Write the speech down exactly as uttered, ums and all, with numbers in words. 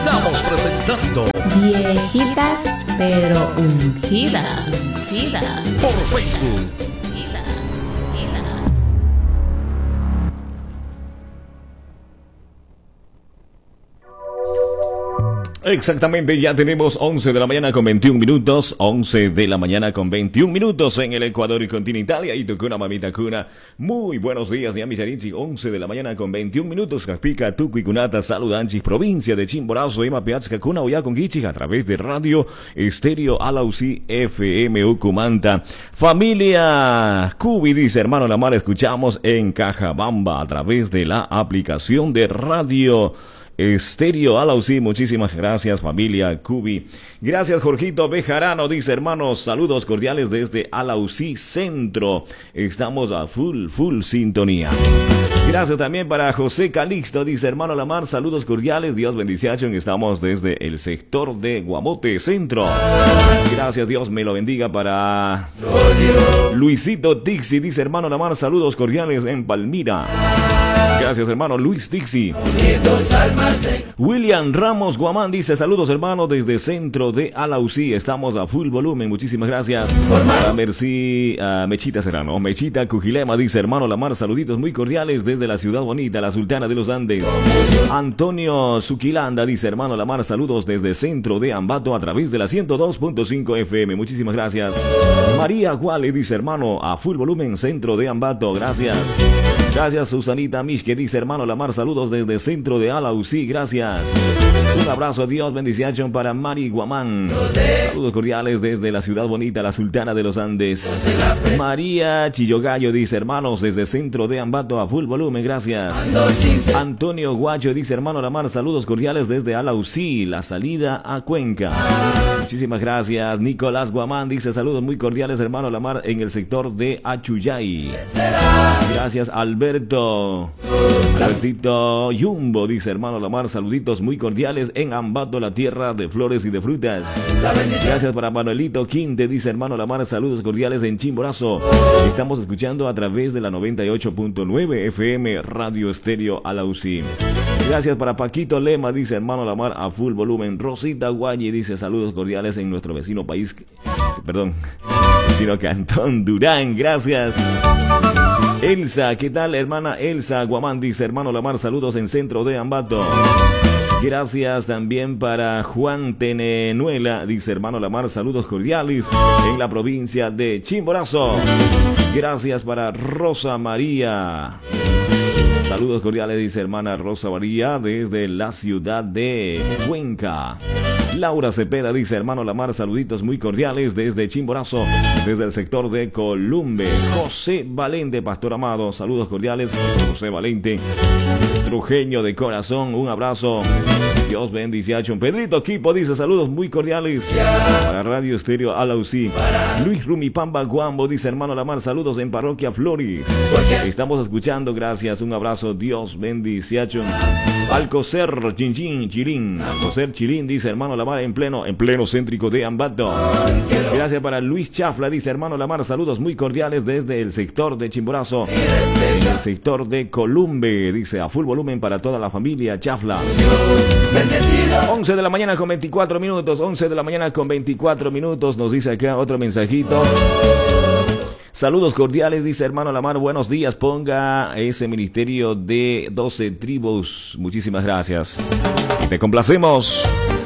Estamos presentando Viejitas pero ungidas, ungidas por Facebook. Exactamente, ya tenemos once de la mañana con veintiún minutos, once de la mañana con veintiún minutos en el Ecuador y continental, y ahí tocó una mamita cuna. Muy buenos días, ya Micharichi, once de la mañana con veintiún minutos, Capica, Tucu y Cunata, Saludanchis, provincia de Chimborazo, Ema Piazca, Cuna, Oya con Gichi, a través de Radio Estéreo Alausí F M Ucumanta. Familia Cubi, dice hermano Lamar, escuchamos en Cajabamba a través de la aplicación de Radio Estéreo Alausí. Muchísimas gracias, familia Cubi. Gracias, Jorgito Bejarano, dice hermanos, saludos cordiales desde Alausí Centro. Estamos a full, full sintonía. Gracias también para José Calixto, dice hermano Lamar, saludos cordiales, Dios bendición. Estamos desde el sector de Guamote Centro. Gracias, Dios me lo bendiga. Para Luisito Dixie, dice hermano Lamar, saludos cordiales en Palmira. Gracias, hermano Luis Dixie. William Ramos Guamán dice saludos, hermano, desde centro de Alausí. Estamos a full volumen. Muchísimas gracias. A Merci, a Mechita Serrano, Mechita Cujilema, dice hermano Lamar, saluditos muy cordiales desde la ciudad bonita, la Sultana de los Andes. Antonio Zuquilanda dice hermano Lamar, saludos desde centro de Ambato a través de la ciento dos punto cinco F M. Muchísimas gracias. María Guale dice hermano, a full volumen, centro de Ambato. Gracias. Gracias, Susanita Mishke, dice hermano Lamar, saludos desde centro de Alausí, gracias. Un abrazo, Dios bendición para Mari Guamán. Saludos cordiales desde la ciudad bonita, la Sultana de los Andes. María Chillogallo dice hermanos, desde centro de Ambato a full volumen, gracias. Antonio Guacho dice hermano Lamar, saludos cordiales desde Alausí, la salida a Cuenca. Muchísimas gracias. Nicolás Guamán dice saludos muy cordiales hermano Lamar en el sector de Achuyay. Gracias, Alberto. Albertito Yumbo dice hermano Lamar, saluditos muy cordiales en Ambato, la tierra de flores y de frutas. Gracias para Manuelito Quinte, dice hermano Lamar, saludos cordiales en Chimborazo. Estamos escuchando a través de la noventa y ocho punto nueve F M Radio Estéreo Alausí. Gracias para Paquito Lema, dice hermano Lamar, a full volumen. Rosita Guayi dice saludos cordiales en nuestro vecino país, perdón, vecino Cantón Durán. Gracias. Elsa, ¿qué tal, hermana Elsa Guamán? Dice hermano Lamar, saludos en centro de Ambato. Gracias también para Juan Tenenuela, dice hermano Lamar, saludos cordiales en la provincia de Chimborazo. Gracias para Rosa María. Saludos cordiales, dice hermana Rosa María, desde la ciudad de Cuenca. Laura Cepeda dice hermano Lamar, saluditos muy cordiales desde Chimborazo, desde el sector de Columbe. José Valente, pastor amado, saludos cordiales. José Valente, trujeño de corazón, un abrazo. Dios bendice. Pedrito Quipo dice saludos muy cordiales para Radio Estéreo Alausí. Luis Rumipamba Guambo dice hermano Lamar, saludos en Parroquia Flores. Estamos escuchando, gracias, un abrazo. Dios bendice. Alcocer Chinchín Chirín, Alcocer Chirín dice hermano Lamar, en pleno, en pleno céntrico de Ambato. Gracias para Luis Chafla, dice hermano Lamar, saludos muy cordiales desde el sector de Chimborazo, en el sector de Columbe, dice a full volumen para toda la familia Chafla. once de la mañana con veinticuatro minutos, once de la mañana con veinticuatro minutos, nos dice acá otro mensajito. Saludos cordiales, dice hermano Lamar, buenos días, ponga ese ministerio de doce tribus. Muchísimas gracias. Y te complacemos.